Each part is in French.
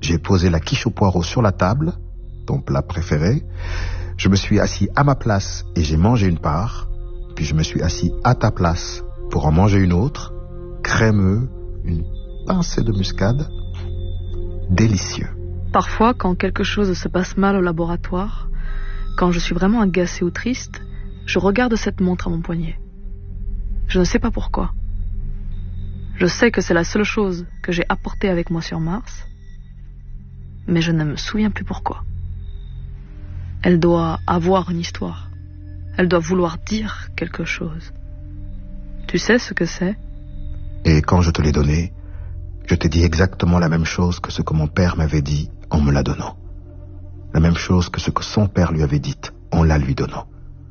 J'ai posé la quiche au poireau sur la table, ton plat préféré. Je me suis assis à ma place et j'ai mangé une part. Puis je me suis assis à ta place pour en manger une autre. Crémeux, une pincée de muscade. Délicieux. Parfois, quand quelque chose se passe mal au laboratoire, quand je suis vraiment agacée ou triste, je regarde cette montre à mon poignet. Je ne sais pas pourquoi. Je sais que c'est la seule chose que j'ai apportée avec moi sur Mars, mais je ne me souviens plus pourquoi. Elle doit avoir une histoire. Elle doit vouloir dire quelque chose. Tu sais ce que c'est ? Et quand je te l'ai donnée, je t'ai dit exactement la même chose que ce que mon père m'avait dit en me la donnant. La même chose que ce que son père lui avait dit en la lui donnant.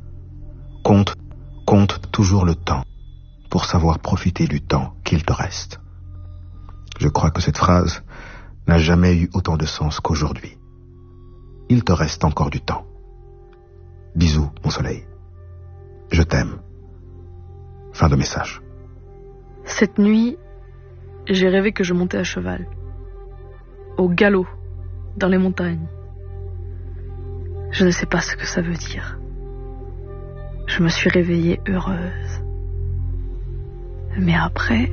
Compte toujours le temps pour savoir profiter du temps qu'il te reste. Je crois que cette phrase n'a jamais eu autant de sens qu'aujourd'hui. Il te reste encore du temps. Bisous, mon soleil. Je t'aime. Fin de message. Cette nuit, j'ai rêvé que je montais à cheval, au galop, dans les montagnes. Je ne sais pas ce que ça veut dire. Je me suis réveillée heureuse. Mais après,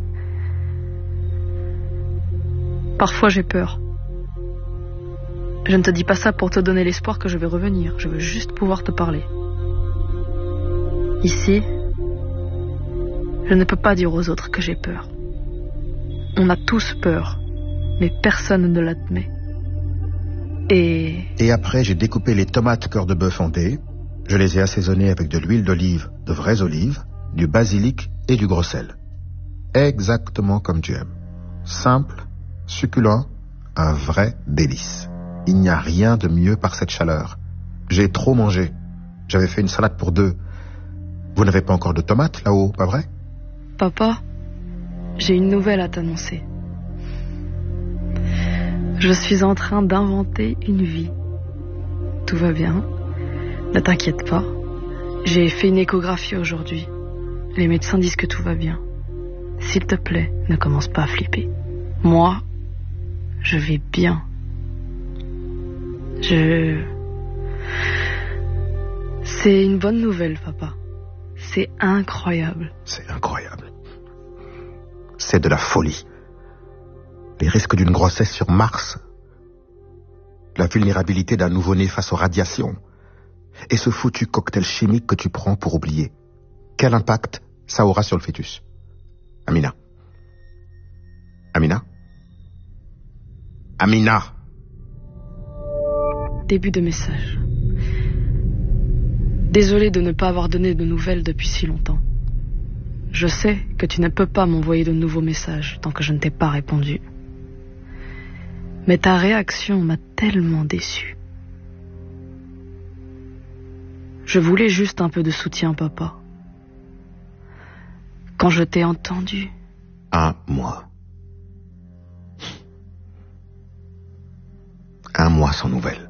parfois j'ai peur. Je ne te dis pas ça pour te donner l'espoir que je vais revenir. Je veux juste pouvoir te parler. Ici, je ne peux pas dire aux autres que j'ai peur. On a tous peur, mais personne ne l'admet. Et après, j'ai découpé les tomates cœur de bœuf en dés. Je les ai assaisonnées avec de l'huile d'olive, de vraies olives, du basilic et du gros sel. Exactement comme tu aimes. Simple, succulent, un vrai délice. Il n'y a rien de mieux par cette chaleur. J'ai trop mangé. J'avais fait une salade pour 2. Vous n'avez pas encore de tomates là-haut, pas vrai ? Papa, j'ai une nouvelle à t'annoncer. Je suis en train d'inventer une vie. Tout va bien. Ne t'inquiète pas. J'ai fait une échographie aujourd'hui. Les médecins disent que tout va bien. S'il te plaît, ne commence pas à flipper. Moi, je vais bien. C'est une bonne nouvelle, papa. C'est incroyable. C'est incroyable. C'est de la folie. Les risques d'une grossesse sur Mars, la vulnérabilité d'un nouveau-né face aux radiations, et ce foutu cocktail chimique que tu prends pour oublier. Quel impact ça aura sur le fœtus ? Amina. Amina. Amina. Début de message. Désolée de ne pas avoir donné de nouvelles depuis si longtemps. Je sais que tu ne peux pas m'envoyer de nouveaux messages tant que je ne t'ai pas répondu. Mais ta réaction m'a tellement déçue. Je voulais juste un peu de soutien, papa. Quand je t'ai entendu... Un mois. Un mois sans nouvelles.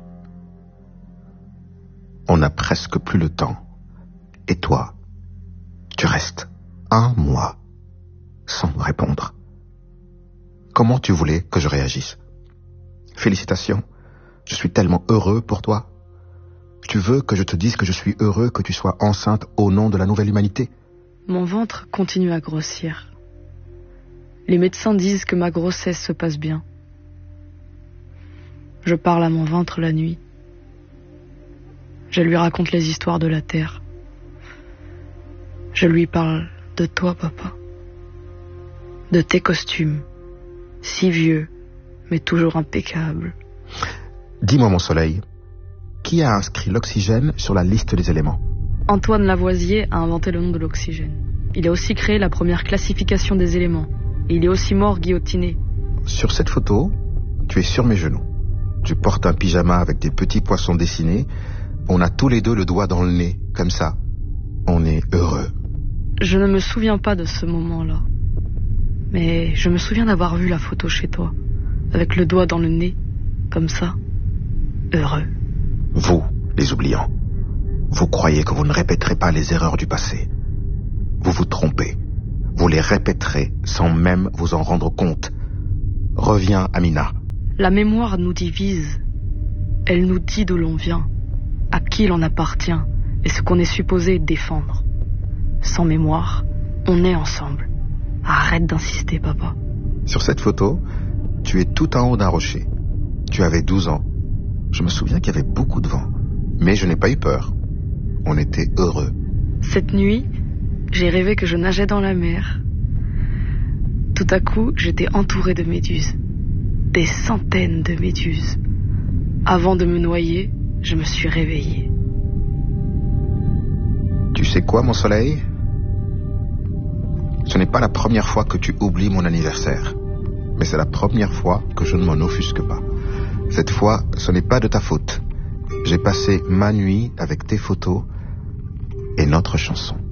On n'a presque plus le temps. Et toi, tu restes un mois sans me répondre. Comment tu voulais que je réagisse ? Félicitations, je suis tellement heureux pour toi. Tu veux que je te dise que je suis heureux que tu sois enceinte au nom de la nouvelle humanité ? Mon ventre continue à grossir. Les médecins disent que ma grossesse se passe bien. Je parle à mon ventre la nuit. Je lui raconte les histoires de la Terre. Je lui parle de toi, papa. De tes costumes, si vieux, mais toujours impeccables. Dis-moi, mon soleil, qui a inscrit l'oxygène sur la liste des éléments ? Antoine Lavoisier a inventé le nom de l'oxygène. Il a aussi créé la première classification des éléments. Et il est aussi mort guillotiné. Sur cette photo, tu es sur mes genoux. Tu portes un pyjama avec des petits poissons dessinés. On a tous les deux le doigt dans le nez, comme ça. On est heureux. Je ne me souviens pas de ce moment-là. Mais je me souviens d'avoir vu la photo chez toi, avec le doigt dans le nez, comme ça. Heureux. Vous, les oubliants, vous croyez que vous ne répéterez pas les erreurs du passé. Vous vous trompez. Vous les répéterez sans même vous en rendre compte. Reviens, Amina. La mémoire nous divise. Elle nous dit d'où l'on vient, à qui l'on appartient et ce qu'on est supposé défendre. Sans mémoire, on est ensemble. Arrête d'insister, papa. Sur cette photo, tu es tout en haut d'un rocher. Tu avais 12 ans. Je me souviens qu'il y avait beaucoup de vent. Mais je n'ai pas eu peur. On était heureux. Cette nuit, j'ai rêvé que je nageais dans la mer. Tout à coup, j'étais entourée de méduses. Des centaines de méduses. Avant de me noyer, je me suis réveillée. Tu sais quoi, mon soleil? Ce n'est pas la première fois que tu oublies mon anniversaire. Mais c'est la première fois que je ne m'en offusque pas. Cette fois, ce n'est pas de ta faute. J'ai passé ma nuit avec tes photos et notre chanson.